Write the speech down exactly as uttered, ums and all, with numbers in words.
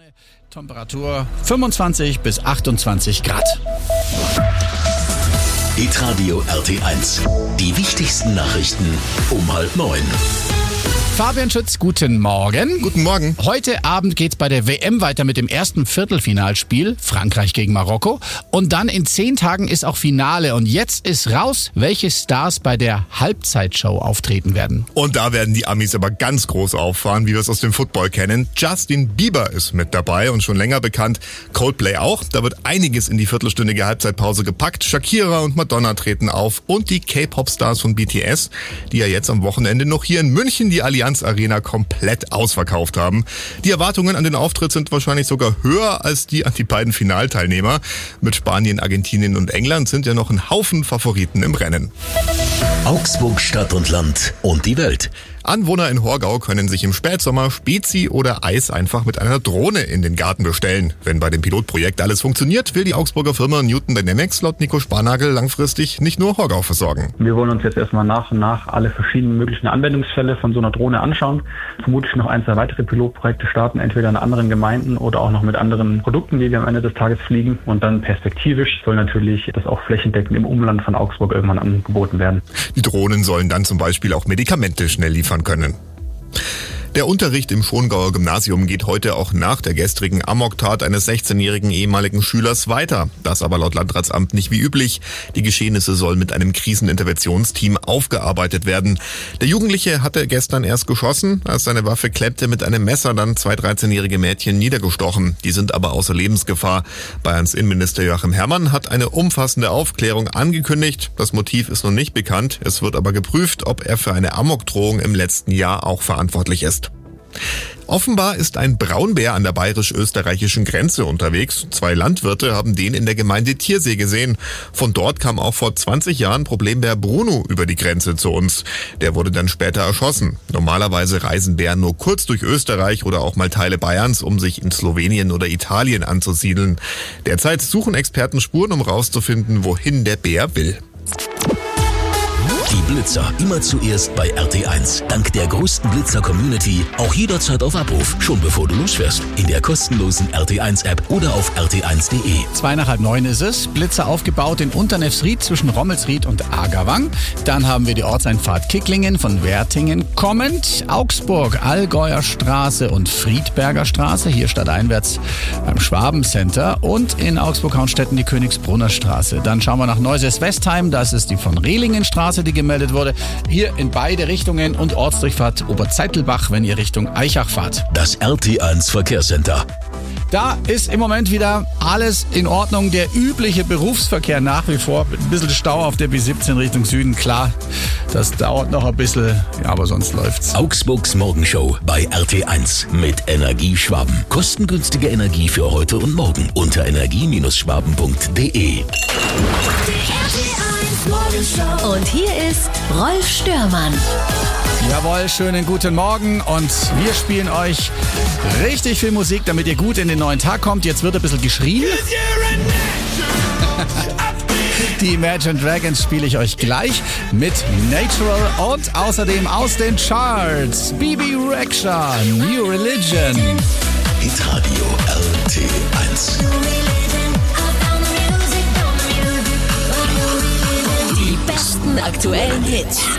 Temperatur fünfundzwanzig bis achtundzwanzig Grad. Hitradio R T eins. Die wichtigsten Nachrichten um halb neun. Fabian Schütz, guten Morgen. Guten Morgen. Heute Abend geht's bei der W M weiter mit dem ersten Viertelfinalspiel, Frankreich gegen Marokko. Und dann in zehn Tagen ist auch Finale. Und jetzt ist raus, welche Stars bei der Halbzeitshow auftreten werden. Und da werden die Amis aber ganz groß auffahren, wie wir es aus dem Football kennen. Justin Bieber ist mit dabei und schon länger bekannt. Coldplay auch. Da wird einiges in die viertelstündige Halbzeitpause gepackt. Shakira und Madonna treten auf. Und die K-Pop-Stars von B T S, die ja jetzt am Wochenende noch hier in München die Allianz Arena komplett ausverkauft haben. Die Erwartungen an den Auftritt sind wahrscheinlich sogar höher als die an die beiden Finalteilnehmer. Mit Spanien, Argentinien und England sind ja noch ein Haufen Favoriten im Rennen. Augsburg, Stadt und Land und die Welt. Anwohner in Horgau können sich im Spätsommer Spezi oder Eis einfach mit einer Drohne in den Garten bestellen. Wenn bei dem Pilotprojekt alles funktioniert, will die Augsburger Firma Newton Dynamics laut Nico Sparnagel langfristig nicht nur Horgau versorgen. Wir wollen uns jetzt erstmal nach und nach alle verschiedenen möglichen Anwendungsfälle von so einer Drohne anschauen. Vermutlich noch ein, zwei weitere Pilotprojekte starten, entweder in anderen Gemeinden oder auch noch mit anderen Produkten, die wir am Ende des Tages fliegen. Und dann perspektivisch soll natürlich das auch flächendeckend im Umland von Augsburg irgendwann angeboten werden. Die Drohnen sollen dann zum Beispiel auch Medikamente schnell liefern können. Der Unterricht im Schongauer Gymnasium geht heute auch nach der gestrigen Amoktat eines sechzehnjährigen ehemaligen Schülers weiter. Das aber laut Landratsamt nicht wie üblich. Die Geschehnisse sollen mit einem Kriseninterventionsteam aufgearbeitet werden. Der Jugendliche hatte gestern erst geschossen, als seine Waffe klemmte, mit einem Messer dann zwei dreizehnjährige Mädchen niedergestochen. Die sind aber außer Lebensgefahr. Bayerns Innenminister Joachim Herrmann hat eine umfassende Aufklärung angekündigt. Das Motiv ist noch nicht bekannt. Es wird aber geprüft, ob er für eine Amokdrohung im letzten Jahr auch verantwortlich ist. Offenbar ist ein Braunbär an der bayerisch-österreichischen Grenze unterwegs. Zwei Landwirte haben den in der Gemeinde Tiersee gesehen. Von dort kam auch vor zwanzig Jahren Problembär Bruno über die Grenze zu uns. Der wurde dann später erschossen. Normalerweise reisen Bären nur kurz durch Österreich oder auch mal Teile Bayerns, um sich in Slowenien oder Italien anzusiedeln. Derzeit suchen Experten Spuren, um rauszufinden, wohin der Bär will. Die Blitzer immer zuerst bei R T eins. Dank der größten Blitzer-Community auch jederzeit auf Abruf, schon bevor du losfährst. In der kostenlosen R T eins App oder auf r t eins punkt d e. Zwei nach halb neun ist es. Blitzer aufgebaut in Unternefsried zwischen Rommelsried und Agerwang. Dann haben wir die Ortseinfahrt Kicklingen von Wertingen kommend. Augsburg, Allgäuer Straße und Friedberger Straße, hier stadteinwärts beim Schwabencenter. Und in Augsburg-Haunstetten die Königsbrunner Straße. Dann schauen wir nach Neuses-Westheim. Das ist die von Rehlingenstraße, die gemeldet wurde. Hier in beide Richtungen und Ortsdurchfahrt Oberzeitelbach, wenn ihr Richtung Eichach fahrt. Das R T eins Verkehrscenter. Da ist im Moment wieder alles in Ordnung. Der übliche Berufsverkehr nach wie vor. Ein bisschen Stau auf der B siebzehn Richtung Süden. Klar, das dauert noch ein bisschen, ja, aber sonst läuft's. Augsburgs Morgenshow bei R T eins mit Energie Schwaben. Kostengünstige Energie für heute und morgen unter energie Schwaben punkt d e. Und hier ist Rolf Störmann. Jawohl, schönen guten Morgen und wir spielen euch richtig viel Musik, damit ihr gut in den neuen Tag kommt. Jetzt wird ein bisschen geschrien. Die Imagine Dragons spiele ich euch gleich mit Natural und außerdem aus den Charts Bibi Rexha, New Religion. Hitradio R T eins. Die besten aktuellen Hits.